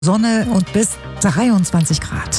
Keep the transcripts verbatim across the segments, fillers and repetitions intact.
Sonne und bis dreiundzwanzig Grad.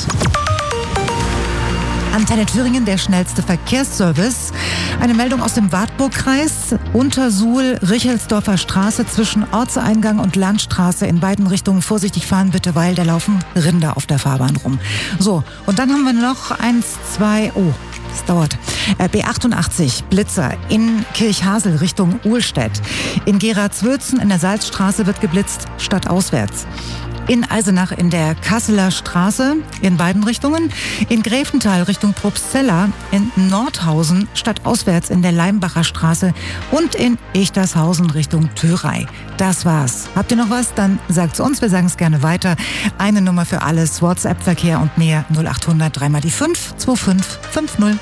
Antenne Thüringen, der schnellste Verkehrsservice. Eine Meldung aus dem Wartburgkreis. Untersuhl, Richelsdorfer Straße zwischen Ortseingang und Landstraße in beiden Richtungen. Vorsichtig fahren bitte, weil da laufen Rinder auf der Fahrbahn rum. So, und dann haben wir noch eins, zwei, oh, das dauert. Äh, B achtundachtzig, Blitzer in Kirchhasel Richtung Uhlstedt. In Geratzwürzen in der Salzstraße wird geblitzt, stadtauswärts. In Eisenach in der Kasseler Straße in beiden Richtungen. In Gräfenthal Richtung Probstzella. In Nordhausen stadtauswärts in der Leimbacher Straße. Und in Echtershausen Richtung Thürei. Das war's. Habt ihr noch was? Dann sagt's uns. Wir sagen es gerne weiter. Eine Nummer für alles. WhatsApp-Verkehr und mehr. null achthundert drei mal die fünf zwei fünf fünf null.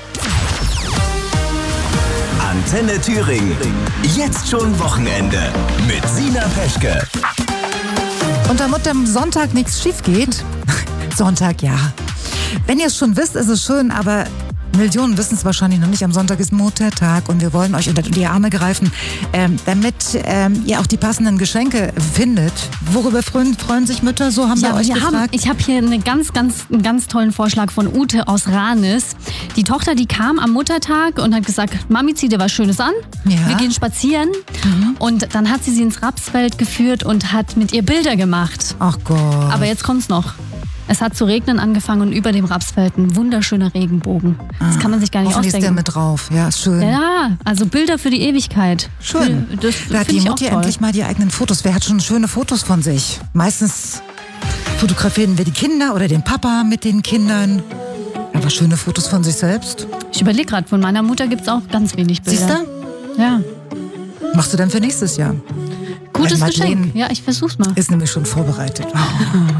Antenne Thüringen. Jetzt schon Wochenende. Mit Sina Peschke. Und damit am Sonntag nichts schief geht, Sonntag ja. Wenn ihr es schon wisst, ist es schön, aber Millionen wissen es wahrscheinlich noch nicht. Am Sonntag ist Muttertag und wir wollen euch unter die Arme greifen, ähm, damit ähm, ihr auch die passenden Geschenke findet. Worüber freuen, freuen sich Mütter? So haben ja, wir euch wir gefragt. Haben, ich habe hier eine ganz, ganz, einen ganz tollen Vorschlag von Ute aus Ranis. Die Tochter, die kam am Muttertag und hat gesagt, Mami, zieh dir was Schönes an. Ja. Wir gehen spazieren. Mhm. Und dann hat sie sie ins Rapsfeld geführt und hat mit ihr Bilder gemacht. Ach Gott. Aber jetzt kommt's noch. Es hat zu regnen angefangen und über dem Rapsfeld ein wunderschöner Regenbogen. Das kann man sich gar nicht Hoffentlich ausdenken. ist der mit drauf. Ja, ist schön. Ja, also Bilder für die Ewigkeit. Schön. Das Da hat die ich Mutti auch toll. endlich mal die eigenen Fotos. Wer hat schon schöne Fotos von sich? Meistens fotografieren wir die Kinder oder den Papa mit den Kindern. Aber schöne Fotos von sich selbst. Ich überlege gerade, von meiner Mutter gibt es auch ganz wenig Bilder. Siehst du? Ja. Machst du dann für nächstes Jahr? Gutes Madeleine Geschenk. Ja, ich versuch's mal. Ist nämlich schon vorbereitet. Oh.